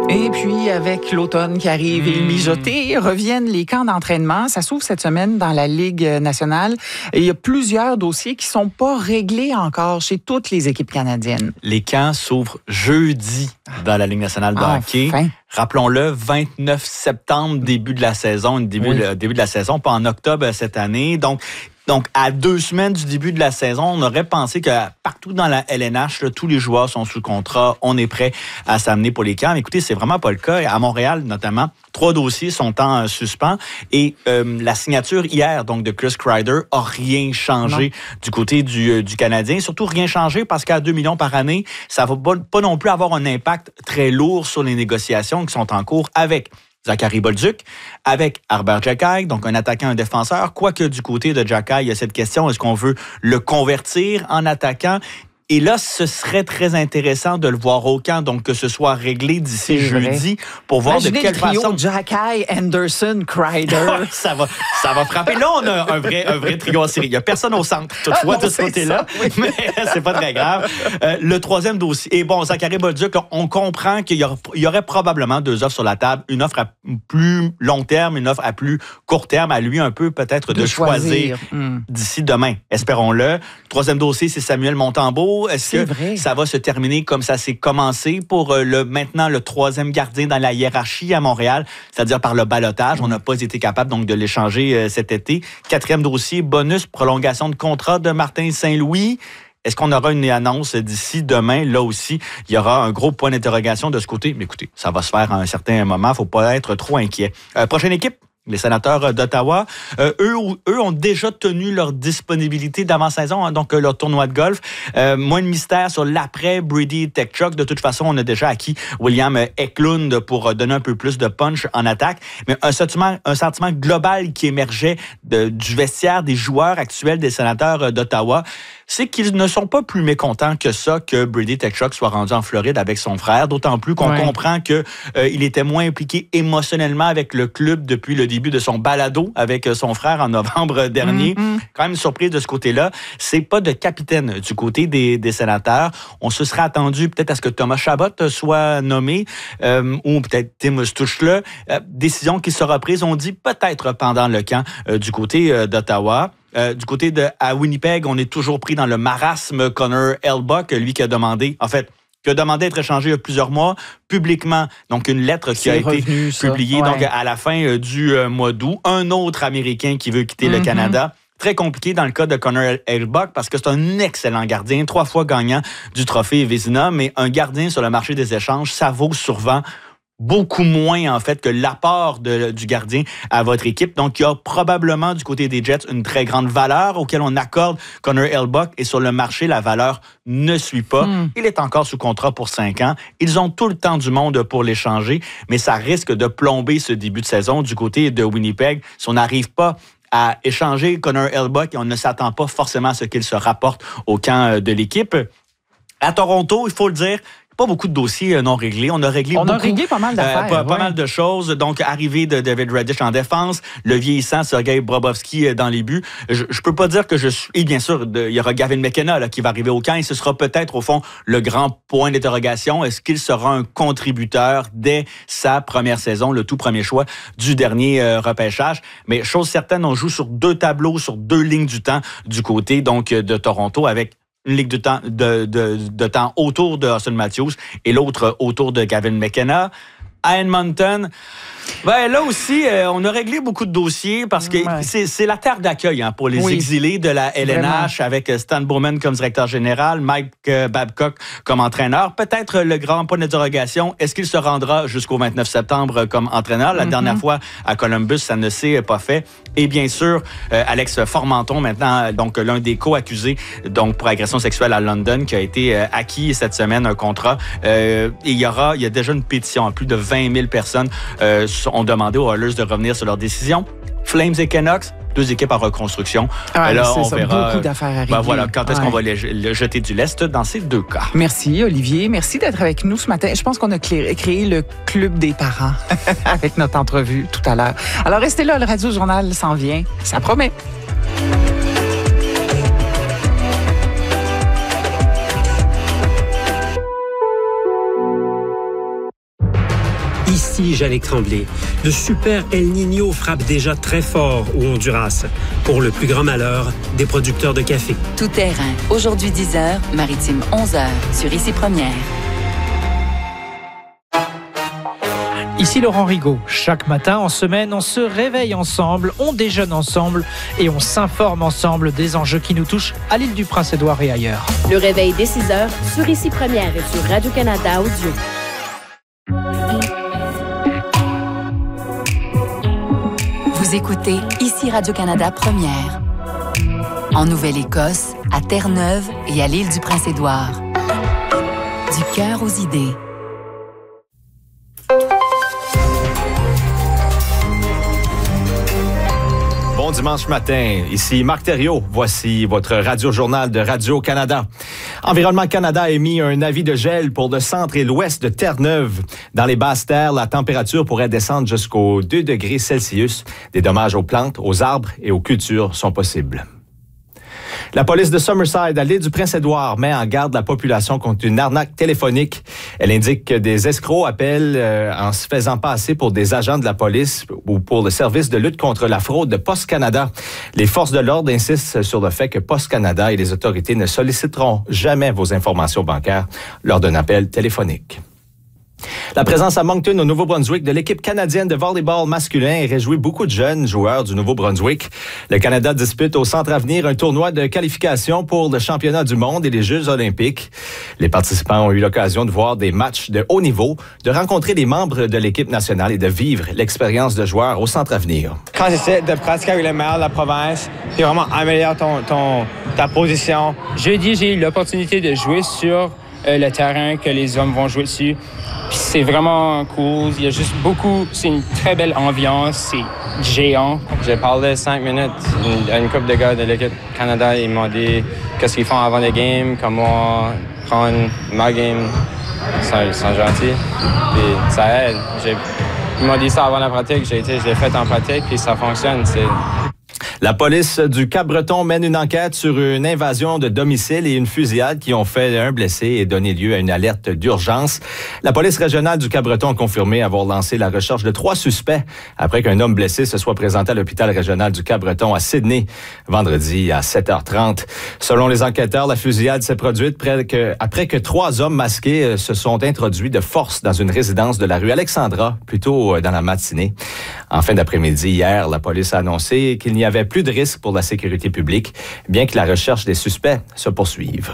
Et puis, avec l'automne qui arrive et le mijoté, reviennent les camps d'entraînement. Ça s'ouvre cette semaine dans la Ligue nationale. Et il y a plusieurs dossiers qui ne sont pas réglés encore chez toutes les équipes canadiennes. Les camps s'ouvrent jeudi dans la Ligue nationale de hockey. Rappelons-le, 29 septembre, début de la saison, début de la saison, pas en octobre cette année. Donc, à 2 semaines du début de la saison, on aurait pensé que partout dans la LNH, là, tous les joueurs sont sous contrat, on est prêt à s'amener pour les camps. Mais écoutez, c'est vraiment pas le cas. À Montréal, notamment, 3 dossiers sont en suspens. Et la signature hier, donc, de Chris Kreider, a rien changé du côté du Canadien. Surtout rien changé parce qu'à 2 millions par année, ça va pas non plus avoir un impact très lourd sur les négociations qui sont en cours avec Zachary Bolduc, avec Arber Xhekaj, donc un attaquant, un défenseur. Quoique du côté de Xhekaj, il y a cette question, est-ce qu'on veut le convertir en attaquant? Et là, ce serait très intéressant de le voir au camp, donc que ce soit réglé d'ici jeudi pour voir de quelle façon. Xhekaj, Anderson, Kreider. ça va frapper. Là, on a un vrai trio en série. Il n'y a personne au centre, toutefois, de ce côté-là, mais c'est pas très grave. Le troisième dossier. Et bon, Zachary Bolduc, on comprend qu'il y aurait probablement 2 offres sur la table. Une offre à plus long terme, une offre à plus court terme. À lui, un peu, peut-être, de choisir d'ici demain. Espérons-le. Le troisième dossier, c'est Samuel Montembeault. Est-ce que ça va se terminer comme ça s'est commencé pour maintenant le 3e gardien dans la hiérarchie à Montréal, c'est-à-dire par le ballottage? On n'a pas été capable donc de l'échanger cet été. 4e dossier, bonus, prolongation de contrat de Martin Saint-Louis. Est-ce qu'on aura une annonce d'ici demain? Là aussi, il y aura un gros point d'interrogation de ce côté. Mais écoutez, ça va se faire à un certain moment. Il ne faut pas être trop inquiet. Prochaine équipe? Les Sénateurs d'Ottawa, eux ont déjà tenu leur disponibilité d'avant-saison, donc leur tournoi de golf. Moins de mystère sur l'après Brady Tkachuk. De toute façon, on a déjà acquis William Eklund pour donner un peu plus de punch en attaque. Mais un sentiment global qui émergeait du vestiaire des joueurs actuels des Sénateurs d'Ottawa, c'est qu'ils ne sont pas plus mécontents que ça que Brady Tkachuk soit rendu en Floride avec son frère, d'autant plus qu'on comprend que il était moins impliqué émotionnellement avec le club depuis le début de son balado avec son frère en novembre dernier. Quand même une surprise de ce côté-là. C'est pas de capitaine du côté des Sénateurs. On se serait attendu peut-être à ce que Thomas Chabot soit nommé ou peut-être Tim Stutzle. Décision qui sera prise, on dit peut-être pendant le camp du côté d'Ottawa. Du côté à Winnipeg, on est toujours pris dans le marasme. Connor Hellebuyck, lui qui a demandé d'être échangé il y a plusieurs mois publiquement. Donc, une lettre qui a été publiée donc, à la fin du mois d'août. Un autre Américain qui veut quitter le Canada. Très compliqué dans le cas de Connor Hellebuyck parce que c'est un excellent gardien, 3 fois gagnant du trophée Vezina, mais un gardien sur le marché des échanges, ça vaut souvent beaucoup moins, en fait, que l'apport du gardien à votre équipe. Donc, il y a probablement, du côté des Jets, une très grande valeur auquel on accorde Connor Hellebuyck et sur le marché, la valeur ne suit pas. Il est encore sous contrat pour 5 ans. Ils ont tout le temps du monde pour l'échanger, mais ça risque de plomber ce début de saison du côté de Winnipeg si on n'arrive pas à échanger Connor Hellebuyck et on ne s'attend pas forcément à ce qu'il se rapporte au camp de l'équipe. À Toronto, il faut le dire, pas beaucoup de dossiers non réglés. On a réglé pas mal d'affaires. Pas mal de choses. Donc, arrivée de David Raddysh en défense, le vieillissant Sergei Bobrovsky dans les buts. Je peux pas dire que je suis... Et bien sûr, il y aura Gavin McKenna là, qui va arriver au camp et ce sera peut-être, au fond, le grand point d'interrogation. Est-ce qu'il sera un contributeur dès sa première saison, le tout premier choix du dernier repêchage? Mais chose certaine, on joue sur 2 tableaux, sur 2 lignes du temps du côté donc de Toronto avec une ligue de temps autour de Austin Matthews et l'autre autour de Gavin McKenna. À Edmonton, là aussi, on a réglé beaucoup de dossiers parce que c'est la terre d'accueil pour les exilés de la LNH avec Stan Bowman comme directeur général, Mike Babcock comme entraîneur. Peut-être le grand point d'interrogation, est-ce qu'il se rendra jusqu'au 29 septembre comme entraîneur? La dernière fois à Columbus, ça ne s'est pas fait. Et bien sûr, Alex Formenton, maintenant, donc l'un des co-accusés donc pour agression sexuelle à London, qui a été acquis cette semaine un contrat. Il y a déjà une pétition. Plus de 20 000 personnes ont demandé aux Oilers de revenir sur leur décision. Flames et Canucks, 2 équipes en reconstruction. Là, on verra. Beaucoup d'affaires à régler. Quand est-ce qu'on va le jeter du lest dans ces 2 cas? Merci, Olivier. Merci d'être avec nous ce matin. Je pense qu'on a créé le club des parents avec notre entrevue tout à l'heure. Alors, restez là, le Radio Journal s'en vient. Ça promet. Ici, Jannick Tremblay. De super El Niño frappe déjà très fort au Honduras, pour le plus grand malheur des producteurs de café. Tout terrain. Aujourd'hui 10h, Maritime 11h, sur Ici Première. Ici Laurent Rigaud. Chaque matin, en semaine, on se réveille ensemble, on déjeune ensemble et on s'informe ensemble des enjeux qui nous touchent à l'île du Prince-Édouard et ailleurs. Le réveil dès 6h sur Ici Première et sur Radio-Canada Audio. Vous écoutez Ici Radio-Canada Première. En Nouvelle-Écosse, à Terre-Neuve et à l'île du Prince-Édouard. Du cœur aux idées. Bon dimanche matin, ici Marc Thériault. Voici votre radio-journal de Radio-Canada. Environnement Canada a émis un avis de gel pour le centre et l'ouest de Terre-Neuve. Dans les basses terres, la température pourrait descendre jusqu'aux 2 degrés Celsius. Des dommages aux plantes, aux arbres et aux cultures sont possibles. La police de Summerside, à l'île du Prince-Édouard, met en garde la population contre une arnaque téléphonique. Elle indique que des escrocs appellent en se faisant passer pour des agents de la police ou pour le service de lutte contre la fraude de Post Canada. Les forces de l'ordre insistent sur le fait que Post Canada et les autorités ne solliciteront jamais vos informations bancaires lors d'un appel téléphonique. La présence à Moncton, au Nouveau-Brunswick, de l'équipe canadienne de volleyball masculin réjouit beaucoup de jeunes joueurs du Nouveau-Brunswick. Le Canada dispute au Centre Avenir un tournoi de qualification pour le championnat du monde et les Jeux olympiques. Les participants ont eu l'occasion de voir des matchs de haut niveau, de rencontrer des membres de l'équipe nationale et de vivre l'expérience de joueur au Centre Avenir. Quand j'essaie de pratiquer avec les meilleurs de la province, puis vraiment améliorer ta position. Jeudi, j'ai eu l'opportunité de jouer sur le terrain que les hommes vont jouer dessus. Puis c'est vraiment cool. Il y a juste beaucoup... C'est une très belle ambiance. C'est géant. J'ai parlé 5 minutes à une couple de gars de l'équipe Canada. Ils m'ont dit qu'est-ce qu'ils font avant les games, comment prendre ma game. Ils sont gentils. Puis ça aide. Ils m'ont dit ça avant la pratique. Je l'ai fait en pratique, puis ça fonctionne. La police du Cap-Breton mène une enquête sur une invasion de domicile et une fusillade qui ont fait un blessé et donné lieu à une alerte d'urgence. La police régionale du Cap-Breton a confirmé avoir lancé la recherche de 3 suspects après qu'un homme blessé se soit présenté à l'hôpital régional du Cap-Breton à Sydney vendredi à 7h30. Selon les enquêteurs, la fusillade s'est produite après que 3 hommes masqués se sont introduits de force dans une résidence de la rue Alexandra, plus tôt dans la matinée. En fin d'après-midi hier, la police a annoncé qu'il n'y avait plus de risque pour la sécurité publique, bien que la recherche des suspects se poursuive.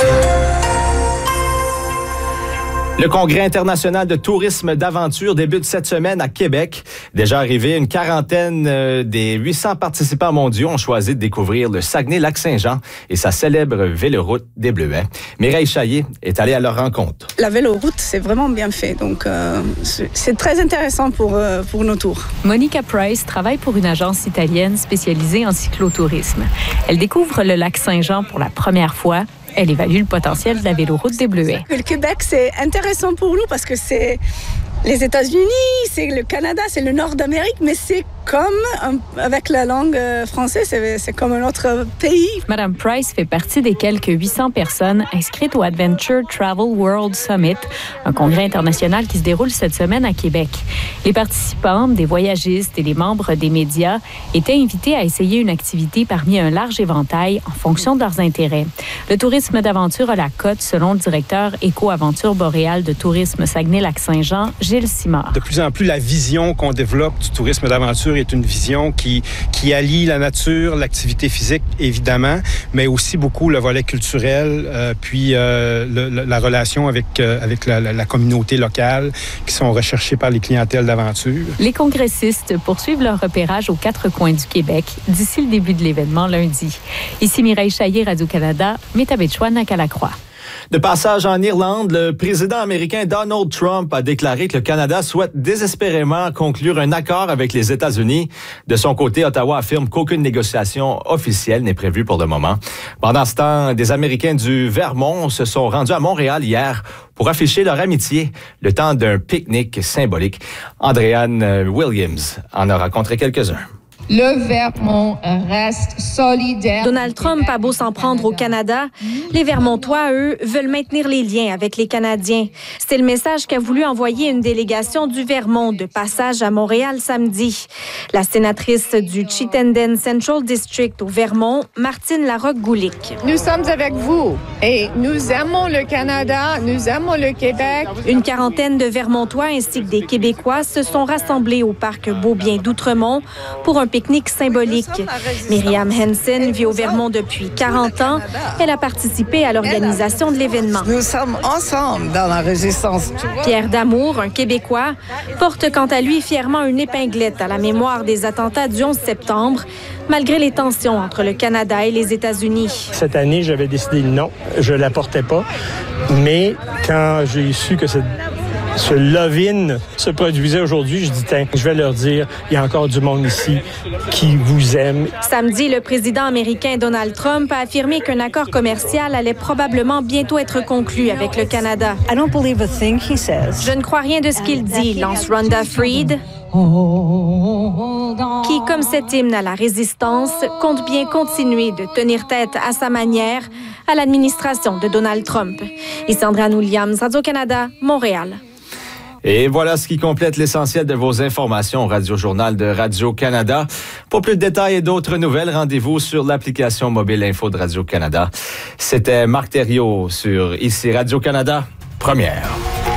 Le Congrès international de tourisme d'aventure débute cette semaine à Québec. Déjà arrivé, une quarantaine des 800 participants mondiaux ont choisi de découvrir le Saguenay-Lac-Saint-Jean et sa célèbre véloroute des Bleuets. Mireille Chaillé est allée à leur rencontre. La véloroute, c'est vraiment bien fait, donc c'est très intéressant pour nos tours. Monica Price travaille pour une agence italienne spécialisée en cyclotourisme. Elle découvre le lac Saint-Jean pour la première fois. Elle évalue le potentiel de la véloroute des Bleuets. Le Québec, c'est intéressant pour nous parce que c'est les États-Unis, c'est le Canada, c'est le nord d'Amérique, mais c'est comme, avec la langue française, c'est comme un autre pays. Madame Price fait partie des quelques 800 personnes inscrites au Adventure Travel World Summit, un congrès international qui se déroule cette semaine à Québec. Les participants, des voyagistes et des membres des médias étaient invités à essayer une activité parmi un large éventail en fonction de leurs intérêts. Le tourisme d'aventure a la cote, selon le directeur Éco-Aventure boréale de tourisme Saguenay-Lac-Saint-Jean, Gilles Simard. De plus en plus, la vision qu'on développe du tourisme d'aventure est une vision qui allie la nature, l'activité physique, évidemment, mais aussi beaucoup le volet culturel, puis la relation avec la communauté locale qui sont recherchées par les clientèles d'aventure. Les congressistes poursuivent leur repérage aux 4 coins du Québec d'ici le début de l'événement lundi. Ici Mireille Chaillé, Radio-Canada, Métabetchouan à Calacroix. De passage en Irlande, le président américain Donald Trump a déclaré que le Canada souhaite désespérément conclure un accord avec les États-Unis. De son côté, Ottawa affirme qu'aucune négociation officielle n'est prévue pour le moment. Pendant ce temps, des Américains du Vermont se sont rendus à Montréal hier pour afficher leur amitié, le temps d'un pique-nique symbolique. Andréanne Williams en a rencontré quelques-uns. Le Vermont reste solidaire. Donald Trump a beau s'en prendre au Canada, les Vermontois, eux, veulent maintenir les liens avec les Canadiens. C'est le message qu'a voulu envoyer une délégation du Vermont de passage à Montréal samedi. La sénatrice du Chittenden Central District au Vermont, Martine Larocque-Goulic. Nous sommes avec vous et nous aimons le Canada, nous aimons le Québec. Une quarantaine de Vermontois ainsi que des Québécois se sont rassemblés au parc Beaubien d'Outremont pour un pique-nique symbolique. Myriam Henson vit au Vermont depuis 40 ans. Elle a participé à l'organisation de l'événement. Nous sommes ensemble dans la résistance. Pierre Damour, un Québécois, porte quant à lui fièrement une épinglette à la mémoire des attentats du 11 septembre, malgré les tensions entre le Canada et les États-Unis. Cette année, j'avais décidé non, je ne la portais pas. Mais quand j'ai su que ce love-in se produisait aujourd'hui, je dis, tiens, je vais leur dire, il y a encore du monde ici qui vous aime. Samedi, le président américain Donald Trump a affirmé qu'un accord commercial allait probablement bientôt être conclu avec le Canada. I don't believe a thing he says. Je ne crois rien de ce qu'il dit, lance Rhonda Freed, qui, comme cet hymne à la résistance, compte bien continuer de tenir tête à sa manière à l'administration de Donald Trump. Ici Andréane Williams, Radio-Canada, Montréal. Et voilà ce qui complète l'essentiel de vos informations au Radio-Journal de Radio-Canada. Pour plus de détails et d'autres nouvelles, rendez-vous sur l'application mobile Info de Radio-Canada. C'était Marc Thériault sur ici Radio-Canada, première.